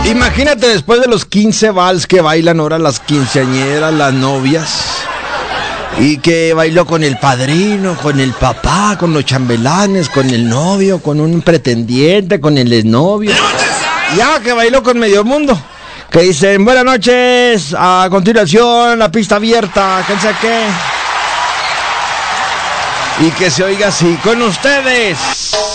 Imagínate después de los 15 vals que bailan ahora las quinceañeras, las novias, y que bailó con el padrino, con el papá, con los chambelanes, con el novio, con un pretendiente, con el exnovio, ya que bailó con medio mundo, que dicen buenas noches, a continuación la pista abierta, quién sabe qué, y que se oiga así con ustedes.